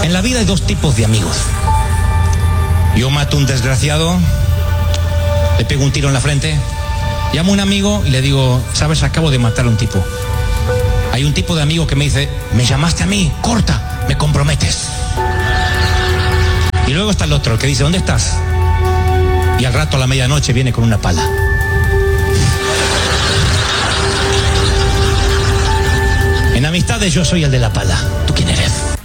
En la vida hay dos tipos de amigos. Yo mato a un desgraciado, le pego un tiro en la frente, llamo a un amigo y le digo, sabes, acabo de matar a un tipo. Hay un tipo de amigo que me dice, me llamaste a mí, corta, me comprometes. Y luego está el otro que dice, ¿dónde estás? Y al rato a la medianoche viene con una pala. En amistades yo soy el de la pala. ¿Tú quién eres?